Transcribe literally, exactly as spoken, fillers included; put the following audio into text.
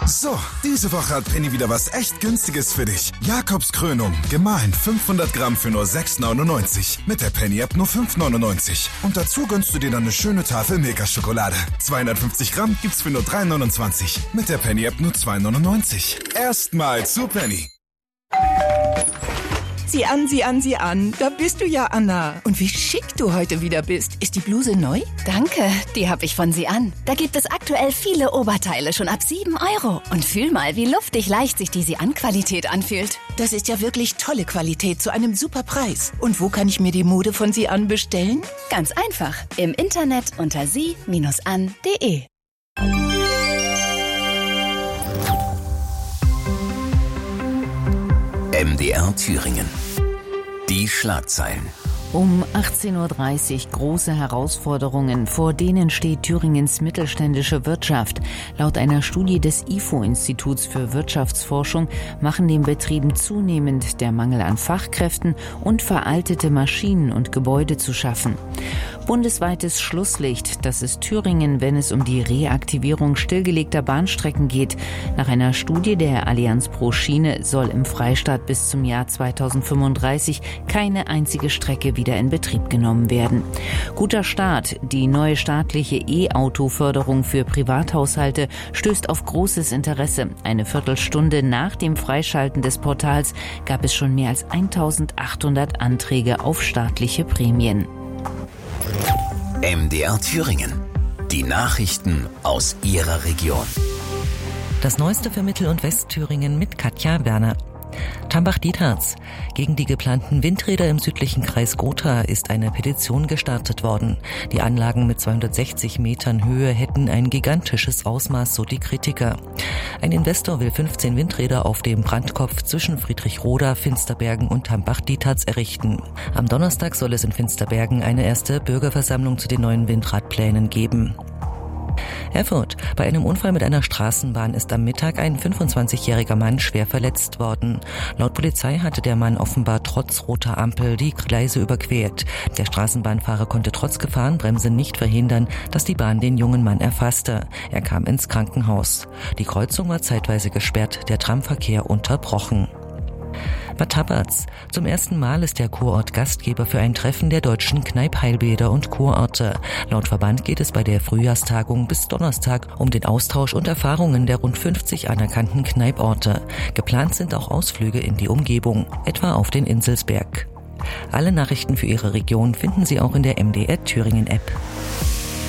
So, diese Woche hat Penny wieder was echt Günstiges für dich. Jakobs Krönung, gemahlen fünfhundert Gramm für nur sechs neunundneunzig. Mit der Penny-App nur fünf neunundneunzig. Und dazu gönnst du dir dann eine schöne Tafel Milka-Schokolade. zweihundertfünfzig Gramm gibt's für nur drei neunundzwanzig. Mit der Penny-App nur zwei neunundneunzig. Erstmal zu Penny. Sieh an, sieh an, sieh an. Da bist du ja, Anna. Und wie schick du heute wieder bist. Ist die Bluse neu? Danke, die habe ich von Sie an. Da gibt es aktuell viele Oberteile schon ab sieben Euro. Und fühl mal, wie luftig leicht sich die Sie-an-Qualität anfühlt. Das ist ja wirklich tolle Qualität zu einem super Preis. Und wo kann ich mir die Mode von Sie an bestellen? Ganz einfach. Im Internet unter sie Bindestrich an punkt de. M D R Thüringen. Die Schlagzeilen. Um achtzehn Uhr dreißig große Herausforderungen, vor denen steht Thüringens mittelständische Wirtschaft. Laut einer Studie des I F O-Instituts für Wirtschaftsforschung machen den Betrieben zunehmend der Mangel an Fachkräften und veraltete Maschinen und Gebäude zu schaffen. Bundesweites Schlusslicht, das ist Thüringen, wenn es um die Reaktivierung stillgelegter Bahnstrecken geht. Nach einer Studie der Allianz pro Schiene soll im Freistaat bis zum Jahr zweitausendfünfunddreißig keine einzige Strecke wieder in Betrieb genommen werden. Guter Start. Die neue staatliche E-Auto-Förderung für Privathaushalte stößt auf großes Interesse. Eine Viertelstunde nach dem Freischalten des Portals gab es schon mehr als eintausendachthundert Anträge auf staatliche Prämien. M D R Thüringen. Die Nachrichten aus Ihrer Region. Das Neueste für Mittel- und Westthüringen mit Katja Werner. Tambach-Dietharz. Gegen die geplanten Windräder im südlichen Kreis Gotha ist eine Petition gestartet worden. Die Anlagen mit zweihundertsechzig Metern Höhe hätten ein gigantisches Ausmaß, so die Kritiker. Ein Investor will fünfzehn Windräder auf dem Brandkopf zwischen Friedrichroda, Finsterbergen und Tambach-Dietharz errichten. Am Donnerstag soll es in Finsterbergen eine erste Bürgerversammlung zu den neuen Windradplänen geben. Erfurt. Bei einem Unfall mit einer Straßenbahn ist am Mittag ein fünfundzwanzigjähriger Mann schwer verletzt worden. Laut Polizei hatte der Mann offenbar trotz roter Ampel die Gleise überquert. Der Straßenbahnfahrer konnte trotz Gefahrenbremse nicht verhindern, dass die Bahn den jungen Mann erfasste. Er kam ins Krankenhaus. Die Kreuzung war zeitweise gesperrt, der Tramverkehr unterbrochen. Bad Tabatz. Zum ersten Mal ist der Kurort Gastgeber für ein Treffen der deutschen Kneipp-Heilbäder und Kurorte. Laut Verband geht es bei der Frühjahrstagung bis Donnerstag um den Austausch und Erfahrungen der rund fünfzig anerkannten Kneipporte. Geplant sind auch Ausflüge in die Umgebung, etwa auf den Inselsberg. Alle Nachrichten für Ihre Region finden Sie auch in der M D R Thüringen App.